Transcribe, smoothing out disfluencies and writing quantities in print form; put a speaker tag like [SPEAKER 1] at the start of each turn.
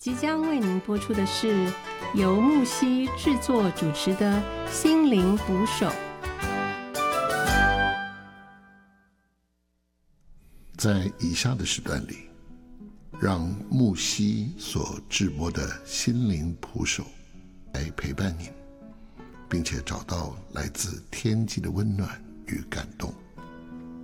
[SPEAKER 1] 即将为您播出的是由木西制作主持的《心灵捕手》。
[SPEAKER 2] 在以下的时段里，让木西所制播的《心灵捕手》来陪伴您，并且找到来自天际的温暖与感动。